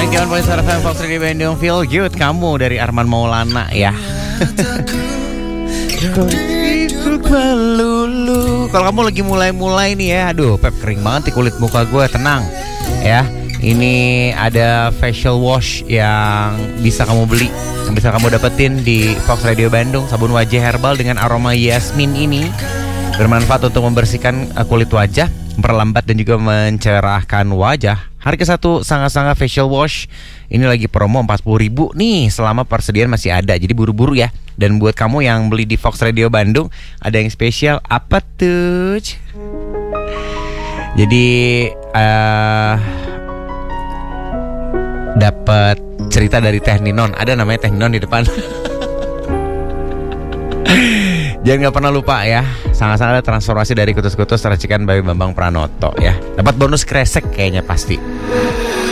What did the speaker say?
91.4 FM Fox Radio Bandung. Feel Good kamu dari Arman Maulana ya. Kalau kamu lagi mulai-mulai nih ya, aduh Pep kering banget di kulit muka gue, tenang ya. Ini ada facial wash yang bisa kamu beli, yang bisa kamu dapetin di Fox Radio Bandung. Sabun wajah herbal dengan aroma yasmin ini bermanfaat untuk membersihkan kulit wajah, memperlambat dan juga mencerahkan wajah. Harga satu Sanga-Sanga facial wash ini lagi promo 40.000 nih selama persediaan masih ada. Jadi buru-buru ya. Dan buat kamu yang beli di Fox Radio Bandung, ada yang spesial. Apa tuh? Jadi dapat cerita dari Teh Ninon. Ada namanya Teh Ninon di depan. Jangan gak pernah lupa ya, sangat-sangat ada transformasi dari kutus-kutus racikan Bayu Bambang Pranoto ya. Dapat bonus kresek kayaknya pasti.